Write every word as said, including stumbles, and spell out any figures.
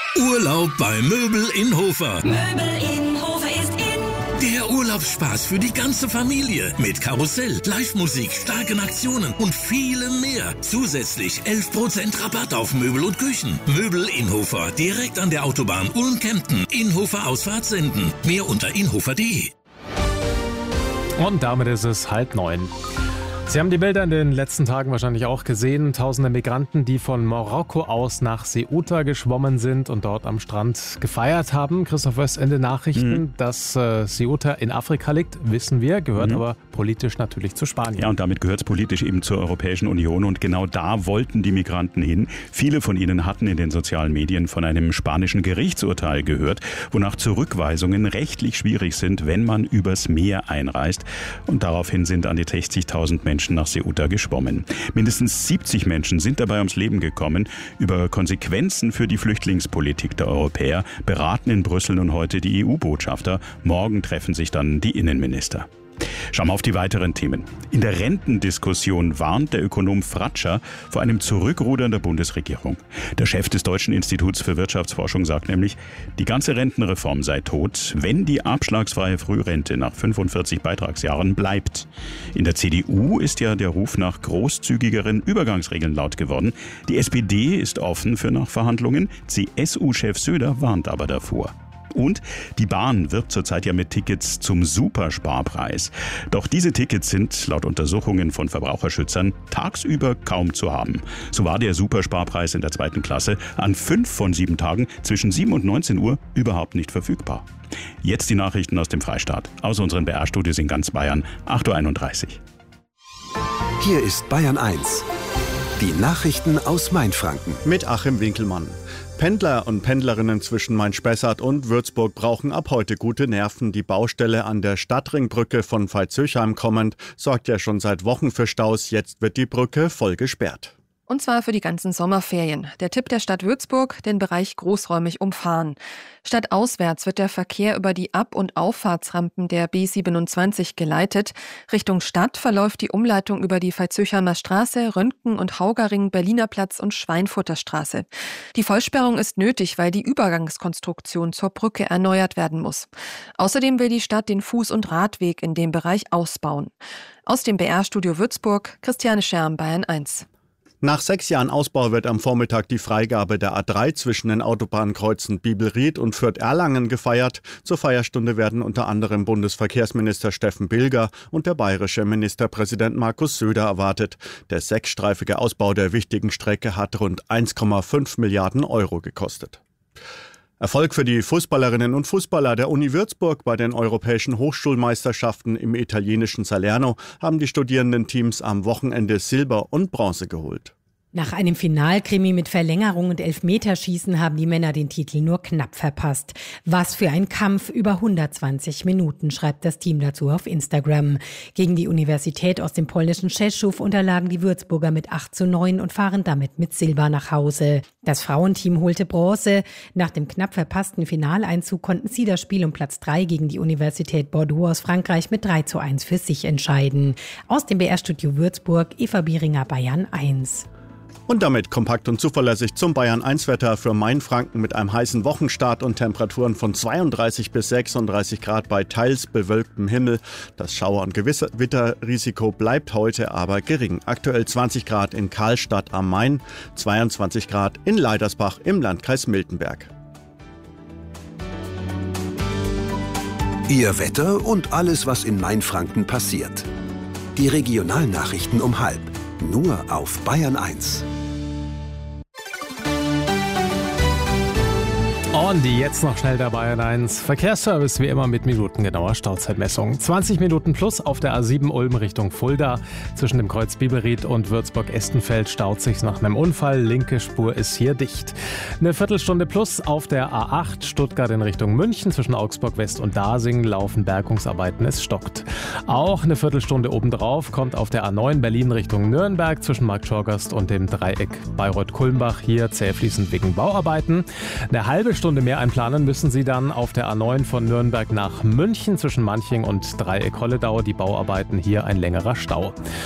Urlaub bei Möbel in Hofer. Möbel in Hofer ist in. Der Urlaubsspaß für die ganze Familie. Mit Karussell, Live-Musik, starken Aktionen und vielem mehr. Zusätzlich elf Prozent Rabatt auf Möbel und Küchen. Möbel in Hofer, direkt an der Autobahn Ulm-Kempten. Inhofer Ausfahrt senden. Mehr unter inhofer punkt de. Und damit ist es halb neun. Sie haben die Bilder in den letzten Tagen wahrscheinlich auch gesehen. Tausende Migranten, die von Marokko aus nach Ceuta geschwommen sind und dort am Strand gefeiert haben. Christoph Wöss in den Nachrichten, mhm. dass äh, Ceuta in Afrika liegt, wissen wir, gehört mhm. aber politisch natürlich zu Spanien. Ja, und damit gehört es politisch eben zur Europäischen Union. Und genau da wollten die Migranten hin. Viele von ihnen hatten in den sozialen Medien von einem spanischen Gerichtsurteil gehört, wonach Zurückweisungen rechtlich schwierig sind, wenn man übers Meer einreist. Und daraufhin sind an die sechzigtausend Menschen nach Ceuta geschwommen. Mindestens siebzig Menschen sind dabei ums Leben gekommen. Über Konsequenzen für die Flüchtlingspolitik der Europäer beraten in Brüssel nun heute die E U-Botschafter. Morgen treffen sich dann die Innenminister. Schauen wir auf die weiteren Themen. In der Rentendiskussion warnt der Ökonom Fratscher vor einem Zurückrudern der Bundesregierung. Der Chef des Deutschen Instituts für Wirtschaftsforschung sagt nämlich, die ganze Rentenreform sei tot, wenn die abschlagsfreie Frührente nach fünfundvierzig Beitragsjahren bleibt. In der C D U ist ja der Ruf nach großzügigeren Übergangsregeln laut geworden. Die S P D ist offen für Nachverhandlungen. C S U-Chef Söder warnt aber davor. Und die Bahn wirbt zurzeit ja mit Tickets zum Supersparpreis. Doch diese Tickets sind laut Untersuchungen von Verbraucherschützern tagsüber kaum zu haben. So war der Supersparpreis in der zweiten Klasse an fünf von sieben Tagen zwischen sieben und neunzehn Uhr überhaupt nicht verfügbar. Jetzt die Nachrichten aus dem Freistaat. Aus unseren B R-Studios in ganz Bayern, acht Uhr einunddreißig. Hier ist Bayern eins. Die Nachrichten aus Mainfranken. Mit Achim Winkelmann. Pendler und Pendlerinnen zwischen Main-Spessart und Würzburg brauchen ab heute gute Nerven. Die Baustelle an der Stadtringbrücke von Veitshöchheim kommend sorgt ja schon seit Wochen für Staus. Jetzt wird die Brücke voll gesperrt. Und zwar für die ganzen Sommerferien. Der Tipp der Stadt Würzburg, den Bereich großräumig umfahren. Stadtauswärts wird der Verkehr über die Ab- und Auffahrtsrampen der B siebenundzwanzig geleitet. Richtung Stadt verläuft die Umleitung über die Veitshöchheimer Straße, Röntgen- und Haugaring, Berliner Platz und Schweinfurter Straße. Die Vollsperrung ist nötig, weil die Übergangskonstruktion zur Brücke erneuert werden muss. Außerdem will die Stadt den Fuß- und Radweg in dem Bereich ausbauen. Aus dem B R-Studio Würzburg, Christiane Scherm, Bayern eins. Nach sechs Jahren Ausbau wird am Vormittag die Freigabe der A drei zwischen den Autobahnkreuzen Biebelried und Fürth-Erlangen gefeiert. Zur Feierstunde werden unter anderem Bundesverkehrsminister Steffen Bilger und der bayerische Ministerpräsident Markus Söder erwartet. Der sechsstreifige Ausbau der wichtigen Strecke hat rund eins Komma fünf Milliarden Euro gekostet. Erfolg für die Fußballerinnen und Fußballer der Uni Würzburg bei den europäischen Hochschulmeisterschaften im italienischen Salerno haben die Studierendenteams am Wochenende Silber und Bronze geholt. Nach einem Finalkrimi mit Verlängerung und Elfmeterschießen haben die Männer den Titel nur knapp verpasst. Was für ein Kampf über hundertzwanzig Minuten, schreibt das Team dazu auf Instagram. Gegen die Universität aus dem polnischen Rzeszów unterlagen die Würzburger mit acht zu neun und fahren damit mit Silber nach Hause. Das Frauenteam holte Bronze. Nach dem knapp verpassten Finaleinzug konnten sie das Spiel um Platz drei gegen die Universität Bordeaux aus Frankreich mit drei zu eins für sich entscheiden. Aus dem B R-Studio Würzburg, Eva Bieringer, Bayern eins. Und damit kompakt und zuverlässig zum Bayern eins Wetter für Mainfranken mit einem heißen Wochenstart und Temperaturen von zweiunddreißig bis sechsunddreißig Grad bei teils bewölktem Himmel. Das Schauer- und Gewitterrisiko bleibt heute aber gering. Aktuell zwanzig Grad in Karlstadt am Main, zweiundzwanzig Grad in Leidersbach im Landkreis Miltenberg. Ihr Wetter und alles, was in Mainfranken passiert. Die Regionalnachrichten um halb. Nur auf Bayern eins. Und jetzt noch schnell der Bayern eins Verkehrsservice, wie immer mit minutengenauer Stauzeitmessung. zwanzig Minuten plus auf der A sieben Ulm Richtung Fulda. Zwischen dem Kreuz Biebelried und Würzburg-Estenfeld staut sich nach einem Unfall. Linke Spur ist hier dicht. Eine Viertelstunde plus auf der A acht Stuttgart in Richtung München. Zwischen Augsburg West und Dasing laufen Bergungsarbeiten, es stockt. Auch eine Viertelstunde obendrauf kommt auf der A neun Berlin Richtung Nürnberg zwischen Marktschorgast und dem Dreieck Bayreuth-Kulmbach. Hier zähfließend wegen Bauarbeiten. Eine halbe Stunde mehr einplanen müssen Sie dann auf der A neun von Nürnberg nach München zwischen Manching und Dreieck Holledau. Die Bauarbeiten, hier ein längerer Stau.